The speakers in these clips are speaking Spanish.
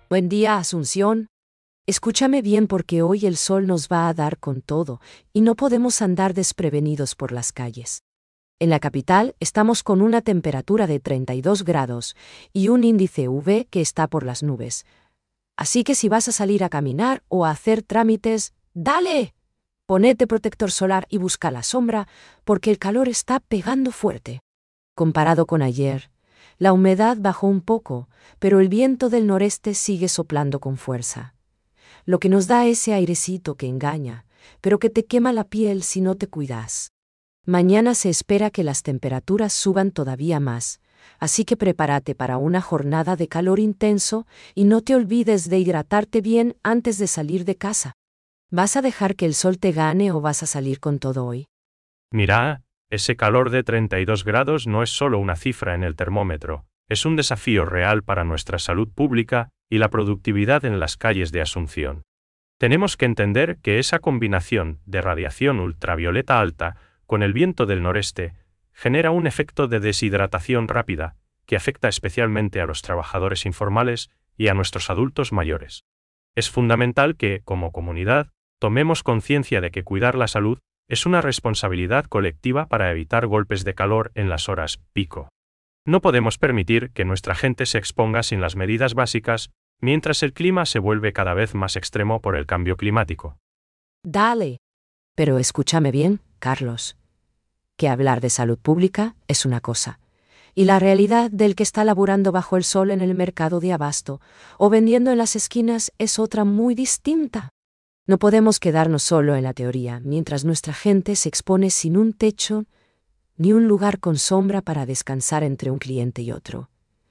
Buen día, Asunción. Escúchame bien porque hoy el sol nos va a dar con todo y no podemos andar desprevenidos por las calles. En la capital estamos con una temperatura de 32 grados y un índice UV que está por las nubes. Así que si vas a salir a caminar o a hacer trámites, ¡dale! Ponete protector solar y busca la sombra porque el calor está pegando fuerte. Comparado con ayer, la humedad bajó un poco, pero el viento del noreste sigue soplando con fuerza, lo que nos da ese airecito que engaña, pero que te quema la piel si no te cuidas. Mañana se espera que las temperaturas suban todavía más, así que prepárate para una jornada de calor intenso y no te olvides de hidratarte bien antes de salir de casa. ¿Vas a dejar que el sol te gane o vas a salir con todo hoy? Mira, ese calor de 32 grados no es solo una cifra en el termómetro, es un desafío real para nuestra salud pública y la productividad en las calles de Asunción. Tenemos que entender que esa combinación de radiación ultravioleta alta con el viento del noreste genera un efecto de deshidratación rápida que afecta especialmente a los trabajadores informales y a nuestros adultos mayores. Es fundamental que, como comunidad, tomemos conciencia de que cuidar la salud es una responsabilidad colectiva para evitar golpes de calor en las horas pico. No podemos permitir que nuestra gente se exponga sin las medidas básicas, mientras el clima se vuelve cada vez más extremo por el cambio climático. Dale. Pero escúchame bien, Carlos, que hablar de salud pública es una cosa, y la realidad del que está laburando bajo el sol en el mercado de abasto o vendiendo en las esquinas es otra muy distinta. No podemos quedarnos solo en la teoría mientras nuestra gente se expone sin un techo ni un lugar con sombra para descansar entre un cliente y otro.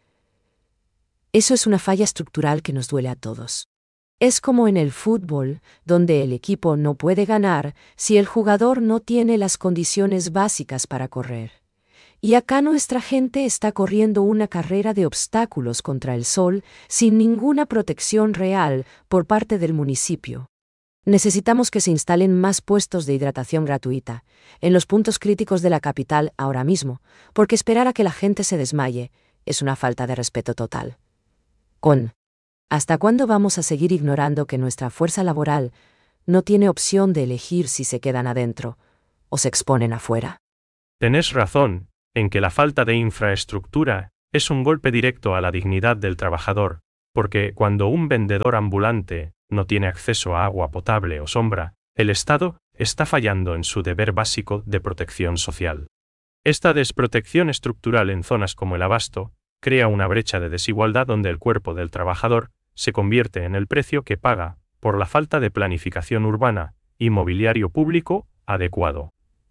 Eso es una falla estructural que nos duele a todos. Es como en el fútbol, donde el equipo no puede ganar si el jugador no tiene las condiciones básicas para correr. Y acá nuestra gente está corriendo una carrera de obstáculos contra el sol sin ninguna protección real por parte del municipio. Necesitamos que se instalen más puestos de hidratación gratuita en los puntos críticos de la capital ahora mismo, porque esperar a que la gente se desmaye es una falta de respeto total. ¿Hasta cuándo vamos a seguir ignorando que nuestra fuerza laboral no tiene opción de elegir si se quedan adentro o se exponen afuera? Tenés razón en que la falta de infraestructura es un golpe directo a la dignidad del trabajador, porque cuando un vendedor ambulante no tiene acceso a agua potable o sombra, el Estado está fallando en su deber básico de protección social. Esta desprotección estructural en zonas como el Abasto crea una brecha de desigualdad donde el cuerpo del trabajador se convierte en el precio que paga por la falta de planificación urbana y mobiliario público adecuado.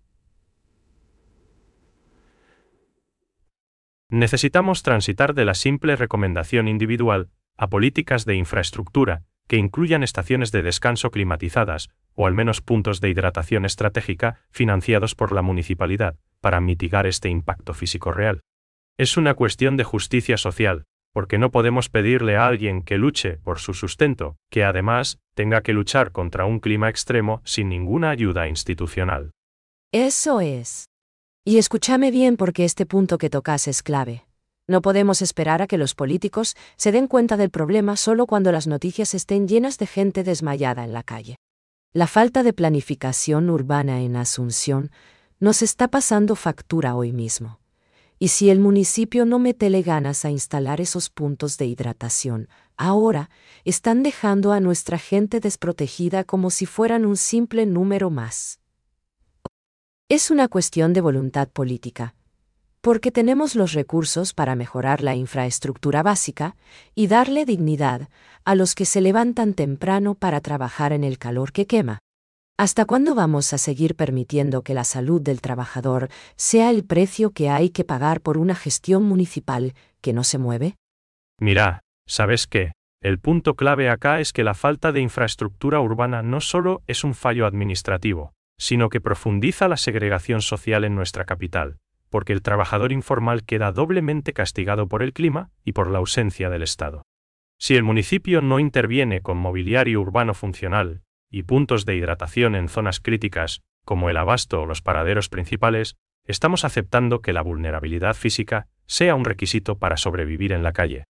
Necesitamos transitar de la simple recomendación individual a políticas de infraestructura que incluyan estaciones de descanso climatizadas, o al menos puntos de hidratación estratégica financiados por la municipalidad, para mitigar este impacto físico real. Es una cuestión de justicia social, porque no podemos pedirle a alguien que luche por su sustento, que además tenga que luchar contra un clima extremo sin ninguna ayuda institucional. Eso es. Y escúchame bien porque este punto que tocas es clave. No podemos esperar a que los políticos se den cuenta del problema solo cuando las noticias estén llenas de gente desmayada en la calle. La falta de planificación urbana en Asunción nos está pasando factura hoy mismo. Y si el municipio no métele ganas a instalar esos puntos de hidratación, ahora están dejando a nuestra gente desprotegida como si fueran un simple número más. Es una cuestión de voluntad política, porque tenemos los recursos para mejorar la infraestructura básica y darle dignidad a los que se levantan temprano para trabajar en el calor que quema. ¿Hasta cuándo vamos a seguir permitiendo que la salud del trabajador sea el precio que hay que pagar por una gestión municipal que no se mueve? Mira, ¿sabes qué? El punto clave acá es que la falta de infraestructura urbana no solo es un fallo administrativo, sino que profundiza la segregación social en nuestra capital, porque el trabajador informal queda doblemente castigado por el clima y por la ausencia del Estado. Si el municipio no interviene con mobiliario urbano funcional y puntos de hidratación en zonas críticas, como el abasto o los paraderos principales, estamos aceptando que la vulnerabilidad física sea un requisito para sobrevivir en la calle.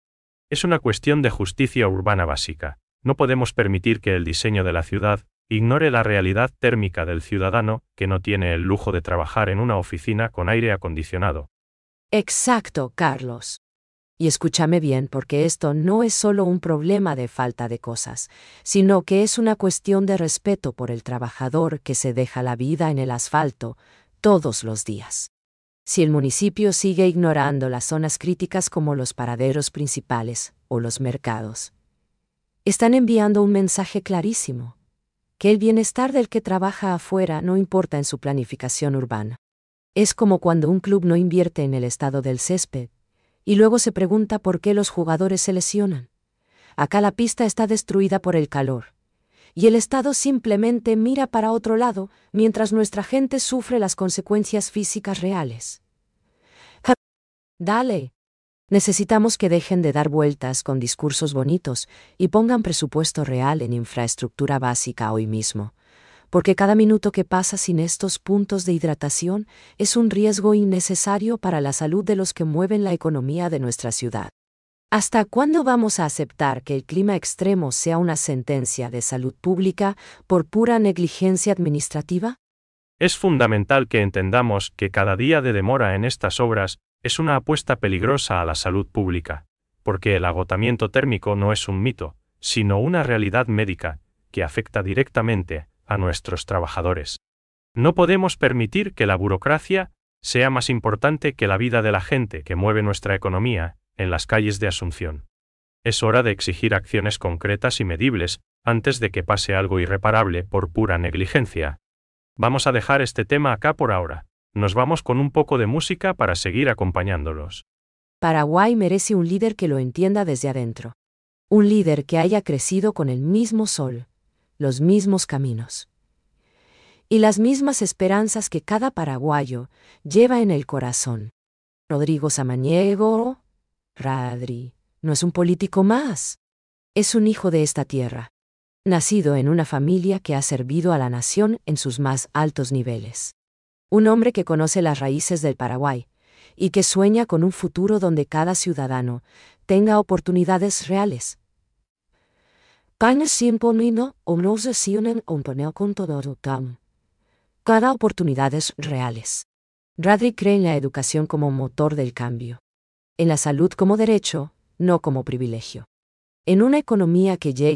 Es una cuestión de justicia urbana básica. No podemos permitir que el diseño de la ciudad ignore la realidad térmica del ciudadano que no tiene el lujo de trabajar en una oficina con aire acondicionado. Exacto, Carlos. Y escúchame bien, porque esto no es solo un problema de falta de cosas, sino que es una cuestión de respeto por el trabajador que se deja la vida en el asfalto todos los días. Si el municipio sigue ignorando las zonas críticas como los paraderos principales o los mercados, están enviando un mensaje clarísimo, que el bienestar del que trabaja afuera no importa en su planificación urbana. Es como cuando un club no invierte en el estado del césped, y luego se pregunta por qué los jugadores se lesionan. Acá la pista está destruida por el calor, y el Estado simplemente mira para otro lado mientras nuestra gente sufre las consecuencias físicas reales. Dale. Necesitamos que dejen de dar vueltas con discursos bonitos y pongan presupuesto real en infraestructura básica hoy mismo, porque cada minuto que pasa sin estos puntos de hidratación es un riesgo innecesario para la salud de los que mueven la economía de nuestra ciudad. ¿Hasta cuándo vamos a aceptar que el clima extremo sea una sentencia de salud pública por pura negligencia administrativa? Es fundamental que entendamos que cada día de demora en estas obras es una apuesta peligrosa a la salud pública, porque el agotamiento térmico no es un mito, sino una realidad médica que afecta directamente a nuestros trabajadores. No podemos permitir que la burocracia sea más importante que la vida de la gente que mueve nuestra economía en las calles de Asunción. Es hora de exigir acciones concretas y medibles antes de que pase algo irreparable por pura negligencia. Vamos a dejar este tema acá por ahora. Nos vamos con un poco de música para seguir acompañándolos. Paraguay merece un líder que lo entienda desde adentro. Un líder que haya crecido con el mismo sol, los mismos caminos y las mismas esperanzas que cada paraguayo lleva en el corazón. Rodrigo Samaniego, Radri, no es un político más. Es un hijo de esta tierra, nacido en una familia que ha servido a la nación en sus más altos niveles. Un hombre que conoce las raíces del Paraguay y que sueña con un futuro donde cada ciudadano tenga oportunidades reales. Cada oportunidades reales. Radri cree en la educación como motor del cambio, en la salud como derecho, no como privilegio, en una economía que llegue